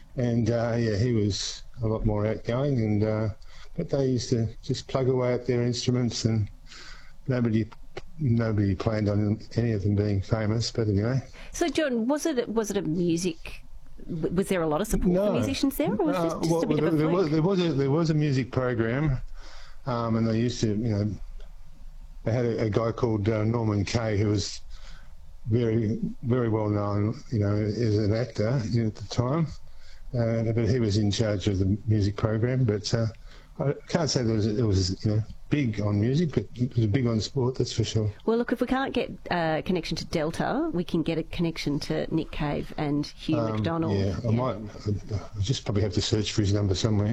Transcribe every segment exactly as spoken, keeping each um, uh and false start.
and uh, yeah, he was a lot more outgoing, and uh, but they used to just plug away at their instruments, and nobody nobody planned on any of them being famous. But anyway. So, John, was it was it a music? Was there a lot of support no, for musicians there, or was no, this just well, a bit there, of a there fluke? was there was a there was a music program, um, and they used to, you know, they had a, a guy called uh, Norman Kay who was very very well known, you know, as an actor you know, at the time. Uh, but he was in charge of the music program. But uh, I can't say there was it was you know big on music, but it was big on sport. That's for sure. Well, look, if we can't get a connection to Delta, we can get a connection to Nick Cave and Hugh Um, McDonald. yeah, I might. I just probably have to search for his number somewhere.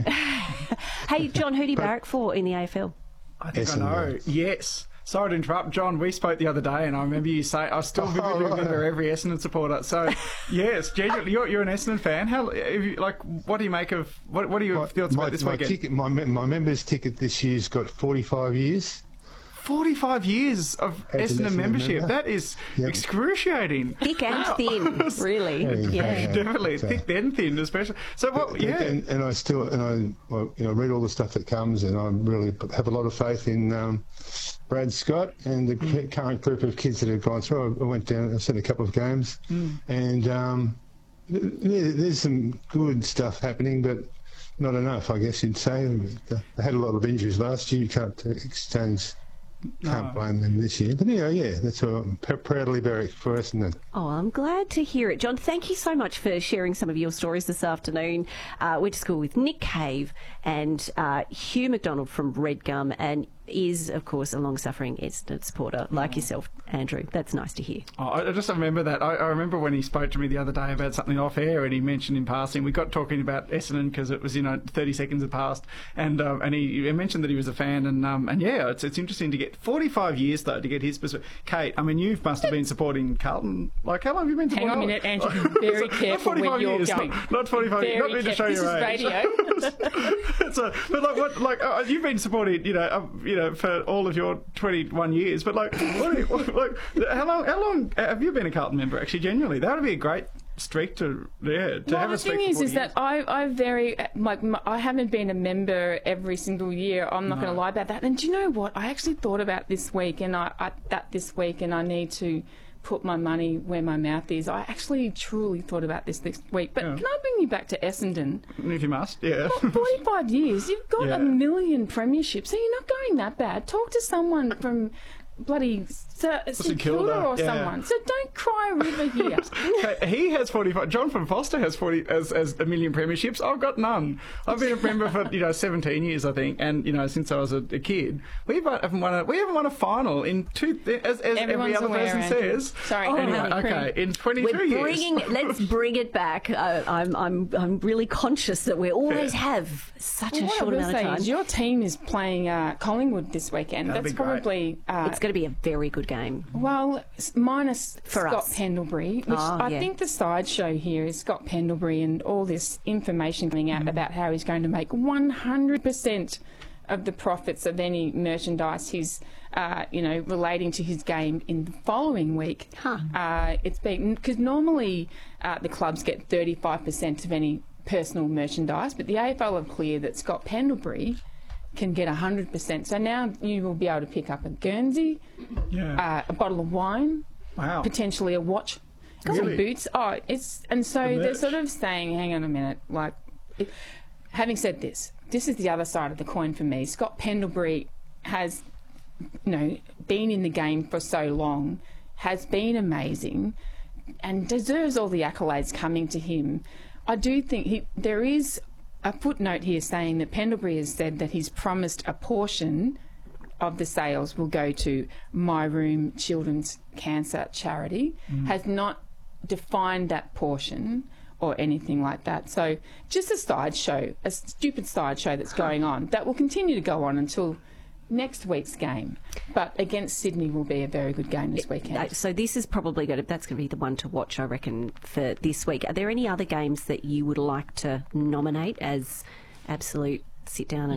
Hey, John, who do you barrack for in the A F L? I think Essendon. I know. Yes. Sorry to interrupt, John. We spoke the other day, and I remember you say I still vividly Oh, right. remember every Essendon supporter. So, yes, genuinely, you're, you're an Essendon fan. How, if you, like, what do you make of what? What do you My, feel my, about this my weekend? ticket, my, me- my members' ticket this year's got forty-five years. Forty-five years of As an Essendon Essendon membership. member. That is Yep. excruciating. Thick and thin, really. Yeah, Yeah. yeah. Definitely So- thick then thin, especially. So, what? Yeah. And, and I still, and I, well, you know, read all the stuff that comes, and I really have a lot of faith in um, Brad Scott and the Mm. current group of kids that have gone through. I went down, I've seen a couple of games, Mm. and um, th- there- there's some good stuff happening, but not enough, I guess you'd say. They had a lot of injuries last year. You can't uh, exchange. Can't No. blame them this year. But yeah, yeah, that's what I'm pr- proudly barrack for Essendon. Oh, I'm glad to hear it. John, thank you so much for sharing some of your stories this afternoon. Uh, went to school with Nick Cave and uh, Hugh McDonald from Redgum, and is, of course, a long-suffering Essendon supporter like yourself, Andrew. That's nice to hear. Oh, I I just remember that. I, I remember when he spoke to me the other day about something off air, and he mentioned in passing. We got talking about Essendon because it was, you know, thirty seconds had passed, and um, and he, he mentioned that he was a fan, and um, and yeah, it's it's interesting to get forty-five years though to get his perspective. Kate, I mean, you must have been supporting Carlton. Like, how long have you been Hang supporting? on a minute, Andrew. Be very Not careful where forty-five you're years, going. Not, not forty-five. Very Not meant to show careful. your This is age. radio. so, but like, what? Like, uh, you've been supporting, you know, uh, you know, for all of your twenty-one years. But like, what are you, what, like, how long? How long have you been a Carlton member? Actually, genuinely, that would be a great streak to yeah to Well, have the a streak thing for is, forty is that years. I, I very like m- I haven't been a member every single year. I'm not No. going to lie about that. And do you know what? I actually thought about this week, and I, I that this week, and I need to put my money where my mouth is. I actually truly thought about this this week. But Yeah. can I bring you back to Essendon? If you must, yeah. forty-five years. You've got Yeah. a million premierships, so you're not going that bad. Talk to someone from bloody St St Kilda Kilda, or yeah. someone. So don't cry a river here. Okay, he has forty-five. John from Foster has forty as, as a million premierships. I've got none. I've been a member for you know seventeen years, I think, and you know since I was a, a kid, we haven't won a we haven't won a final in two. As, as every Everyone's other aware, person Andrew. says. Sorry, Anyway, Andy, okay, in twenty-three We're years. bringing, let's bring it back. Uh, I'm, I'm, I'm really conscious that we always have such Well, a what I short will amount of say time. is your team is playing uh, Collingwood this weekend. That'd That's be great. probably uh, It's going to be a very good game. well, s- minus For Scott us. Pendlebury, which Oh, I yeah. think the sideshow here is Scott Pendlebury and all this information coming Mm-hmm. out about how he's going to make one hundred percent of the profits of any merchandise he's, uh, you know, relating to his game in the following week. Huh. Uh, it's been because normally uh, the clubs get thirty-five percent of any personal merchandise, but the A F L are clear that Scott Pendlebury can get one hundred percent. So now you will be able to pick up a Guernsey, Yeah. uh, a bottle of wine, Wow. potentially a watch, Really? some boots. Oh, it's and so The they're merch. sort of saying, hang on a minute. Like, it, having said this, this is the other side of the coin for me. Scott Pendlebury has, you know, been in the game for so long, has been amazing, and deserves all the accolades coming to him. I do think he there is a footnote here saying that Pendlebury has said that he's promised a portion of the sales will go to My Room Children's Cancer Charity, has not defined that portion or anything like that. So just a sideshow, a stupid sideshow that's going on, that will continue to go on until next week's game. But against Sydney will be a very good game this weekend. Uh, So this is probably going to, that's going to be the one to watch, I reckon, for this week. Are there any other games that you would like to nominate as absolute sit down and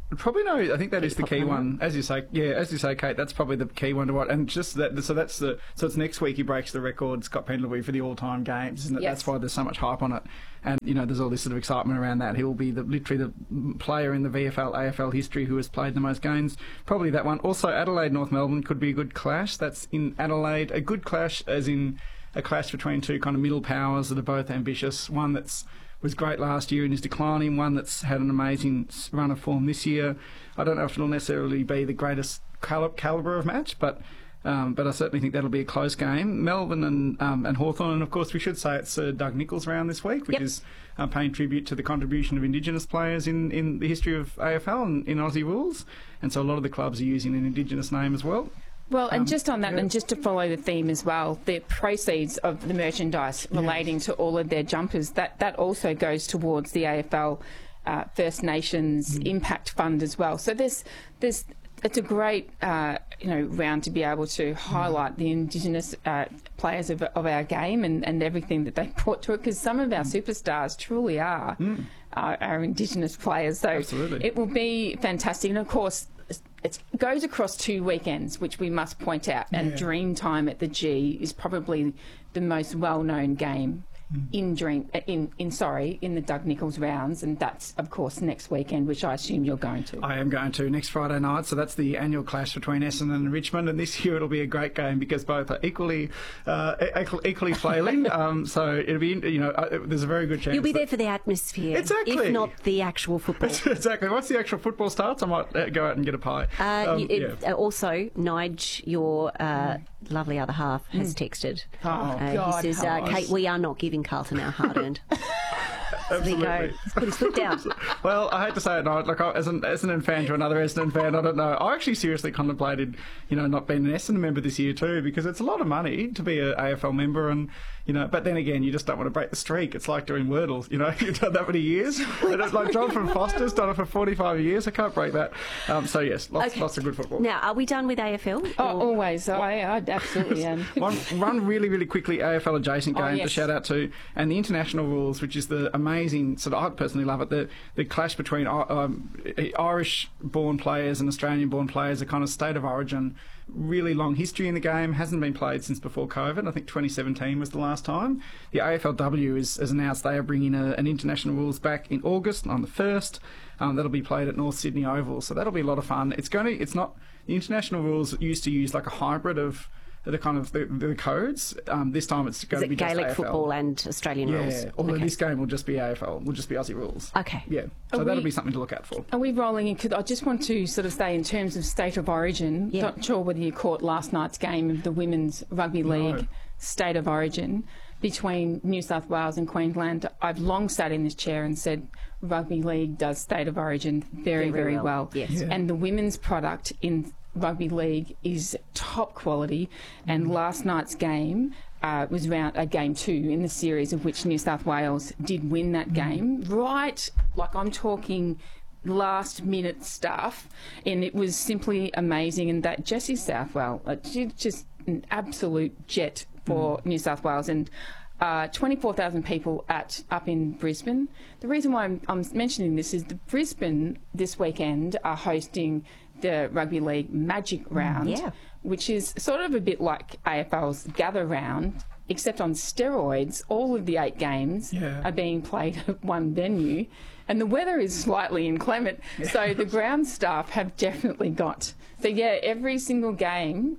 Probably no. I think that is the key popular. one, as you say. Yeah, as you say, Kate. That's probably the key one to watch. And just that. So that's the. So it's next week. He breaks the record, Scott Pendlebury, for the all-time games. Isn't it? Yes. That's why there's so much hype on it. And you know, there's all this sort of excitement around that. He'll be the literally the player in the V F L, A F L history who has played the most games. Probably that one. Also, Adelaide, North Melbourne could be a good clash. That's in Adelaide. A good clash, as in a clash between two kind of middle powers that are both ambitious. One that's was great last year and is declining, one that's had an amazing run of form this year. I don't know if it'll necessarily be the greatest cali- calibre of match, but um, but I certainly think that'll be a close game. Melbourne and um, and Hawthorn, and of course we should say it's uh, Doug Nicholls round this week, which Yep. is uh, paying tribute to the contribution of Indigenous players in, in the history of A F L and in Aussie rules, and so a lot of the clubs are using an Indigenous name as well. Well, and Um, just on that, yeah. and just to follow the theme as well, the proceeds of the merchandise relating to all of their jumpers, that, that also goes towards the A F L uh, First Nations Mm. Impact Fund as well. So there's, there's, it's a great, uh, you know, round to be able to highlight the Indigenous uh, players of, of our game and, and everything that they brought to it, because some of our superstars truly are uh, our Indigenous players. So Absolutely. it will be fantastic, and of course, it goes across two weekends, which we must point out. And Yeah. Dreamtime at the G is probably the most well-known game in Dream in in sorry in the Doug Nicholls rounds, and that's of course next weekend, which I assume you're going to. I am going to next Friday night, so that's the annual clash between Essendon and Richmond, and this year it'll be a great game because both are equally uh, equal, equally flailing. um, so it'll be, you know, uh, there's a very good chance. You'll be that- there for the atmosphere, Exactly. if not the actual football. Exactly. Once the actual football starts, I might uh, go out and get a pie. Uh, Um, you- it- yeah. uh, also, Nige, your uh, lovely other half, has texted. Oh, Uh, God, he says, how uh, nice. Kate, we are not giving Carlton our hard earned. There you go. Absolutely. He's put his foot down. Well, I hate to say it, no, like I- as an Essendon fan to another Essendon fan, I don't know. I actually seriously contemplated, you know, not being an Essendon member this year too, because it's a lot of money to be a A F L member, and you know. But then again, you just don't want to break the streak. It's like doing Wordles, you know. You've done that many years. And it's like John from Foster's done it for forty-five years. I can't break that. Um, so yes, lots, Okay. lots of good football. Now, are we done with A F L? Oh, Or- always. I, I absolutely am. one, one really, really quickly A F L adjacent game Oh, to yes. shout out to, and the international rules, which is the amazing sort of, I personally love it, the, the clash between uh, um, Irish-born players and Australian-born players, a kind of state of origin, really long history in the game, hasn't been played since before COVID. I think twenty seventeen was the last time. The A F L W is, has announced they are bringing a, an international rules back in August on the first. Um, that'll be played at North Sydney Oval, so that'll be a lot of fun. It's going to, it's not, the international rules used to use like a hybrid of the kind of the, the codes. Um, this time it's going Is to be it just Gaelic A F L. football and Australian rules? Yeah, although Okay. this game will just be A F L, will just be Aussie rules. Okay. Yeah, so Are that'll we- be something to look out for. Are we rolling in? Could I just want to sort of say in terms of state of origin, Yeah. not sure whether you caught last night's game of the Women's Rugby League state of origin between New South Wales and Queensland. I've long sat in this chair and said Rugby League does state of origin very, Very very well, well. yes. Yeah. And the women's product in Rugby League is top quality, and last night's game uh, was round uh, game two in the series, of which New South Wales did win that game. Right, like I'm talking last minute stuff, and it was simply amazing. And that Jessie Southwell, uh, she's just an absolute jet for New South Wales, and uh, twenty-four thousand people at up in Brisbane. The reason why I'm, I'm mentioning this is the Brisbane this weekend are hosting the Rugby League Magic Round, yeah. which is sort of a bit like A F L's Gather Round, except on steroids. All of the eight games Yeah. are being played at one venue, and the weather is slightly inclement, so the ground staff have definitely got. So yeah, every single game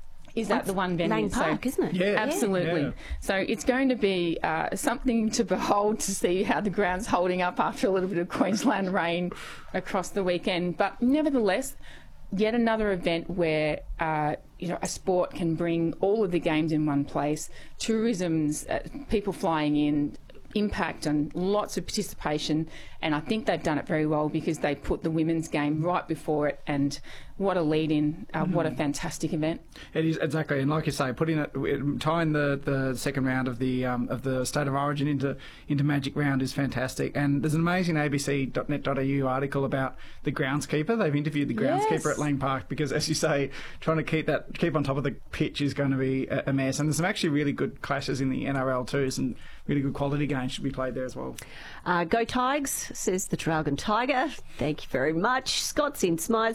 is at the one venue. Lane so- Park, isn't it? Yeah. Absolutely. Yeah. So it's going to be uh, something to behold to see how the ground's holding up after a little bit of Queensland rain across the weekend. But nevertheless, yet another event where uh, you know a sport can bring all of the games in one place. Tourism's uh, people flying in. Impact and lots of participation, and I think they've done it very well because they put the women's game right before it, and what a lead in, uh, what a fantastic event. It is exactly, and like you say, putting it, tying the, the second round of the um, of the State of Origin into into Magic Round is fantastic. And there's an amazing A B C dot net dot A U article about the groundskeeper. They've interviewed the groundskeeper Yes. at Lane Park because, as you say, trying to keep that keep on top of the pitch is going to be a, a mess. And there's some actually really good clashes in the N R L too. Some really good quality games should be played there as well. Uh, go Tigers, says the Traralgon Tiger. Thank you very much. Scott's in Smythe.